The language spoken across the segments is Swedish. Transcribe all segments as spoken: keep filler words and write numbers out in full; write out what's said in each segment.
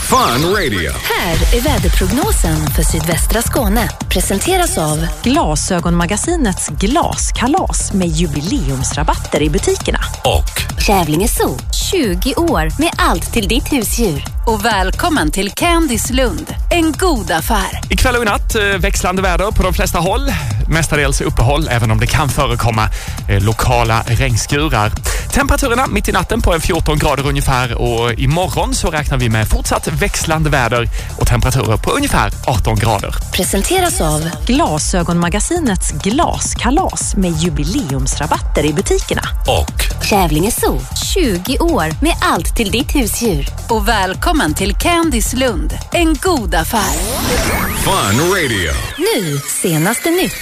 Fun Radio. Här är väderprognosen för sydvästra Skåne. Presenteras av Glasögonmagasinets glaskalas med jubileumsrabatter i butikerna. Och Kävlinge Zoo, tjugo år med allt till ditt husdjur. Och välkommen till Candice Lund, en god affär. Ikväll och i natt växlande väder på de flesta håll. Mestadels uppehåll, även om det kan förekomma eh, lokala regnskurar. Temperaturerna mitt i natten på en fjorton grader ungefär, och imorgon så räknar vi med fortsatt växlande väder och temperaturer på ungefär arton grader. Presenteras av Glasögonmagasinets glaskalas med jubileumsrabatter i butikerna. Och Kävlinge Zoo, tjugo år med allt till ditt husdjur. Och välkommen till Candice Lund, en god affär. Fun Radio. Nu, senaste nytt.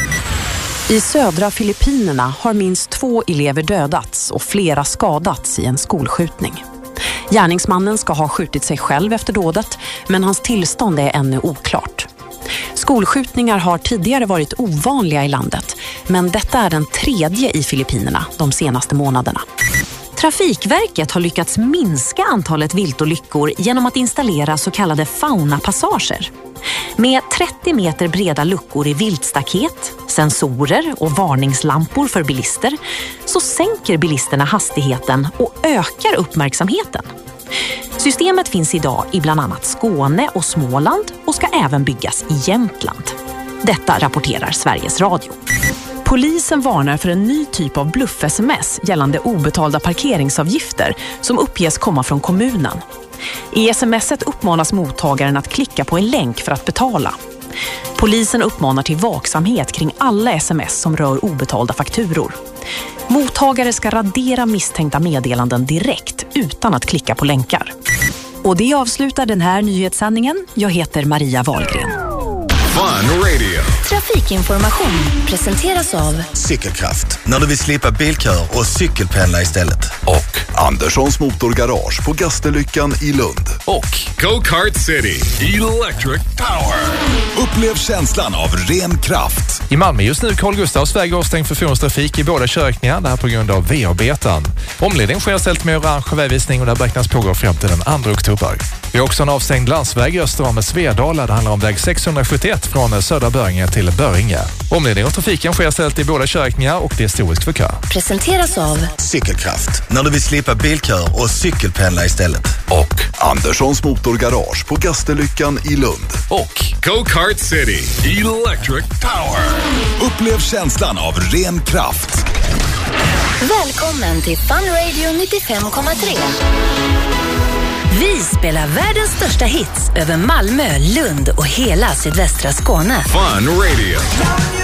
I södra Filippinerna har minst två elever dödats och flera skadats i en skolskjutning. Gärningsmannen ska ha skjutit sig själv efter dådet, men hans tillstånd är ännu oklart. Skolskjutningar har tidigare varit ovanliga i landet, men detta är den tredje i Filippinerna de senaste månaderna. Trafikverket har lyckats minska antalet viltolyckor genom att installera så kallade faunapassager. Med trettio meter breda luckor i viltstaket, sensorer och varningslampor för bilister så sänker bilisterna hastigheten och ökar uppmärksamheten. Systemet finns idag i bland annat Skåne och Småland och ska även byggas i Jämtland. Detta rapporterar Sveriges Radio. Polisen varnar för en ny typ av bluff-sms gällande obetalda parkeringsavgifter som uppges komma från kommunen. I smset uppmanas mottagaren att klicka på en länk för att betala. Polisen uppmanar till vaksamhet kring alla sms som rör obetalda fakturor. Mottagare ska radera misstänkta meddelanden direkt utan att klicka på länkar. Och det avslutar den här nyhetssändningen. Jag heter Maria Wahlgren. Fun Radio. Trafikinformation presenteras av Cykelkraft, när du vill slippa bilkör och cykelpendla istället. Och Anderssons Motorgarage på Gastenlyckan i Lund. Och Go-Kart City Electric Power. Upplev känslan av ren kraft. I Malmö just nu Carl Gustavs väg avstängd för fordonstrafik i båda körkningar, det här på grund av V-arbetan. Omledning sker ställt med orange vägvisning och där beräknas pågå fram till den andra oktober. Vi har också en avstängd landsväg öster om Svedala. Det handlar om väg sexhundrasjuttioett från södra Böringe till Böringe. Omledning och trafiken sker ställt i båda körkningar och det är historiskt för kö. Presenteras av Cykelkraft, när du vill slippa bilkör och cykelpendla istället. Och Anderssons Motorgarage på Gastenlyckan i Lund. Och Go-Kart City Electric Power. Upplev känslan av ren kraft. Välkommen till Fun Radio nittiofem komma tre. Vi spelar världens största hits över Malmö, Lund och hela sydvästra Skåne. Fun Radio.